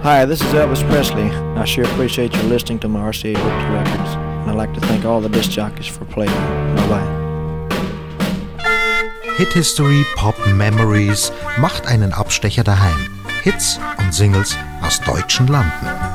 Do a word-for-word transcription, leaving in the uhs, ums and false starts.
Hi, this is Elvis Presley. I sure appreciate you listening to my R C A Victor records. And I'd like to thank all the disc jockeys for playing. Bye-bye. Hit History Pop Memories macht einen Abstecher daheim. Hits und Singles aus deutschen Landen.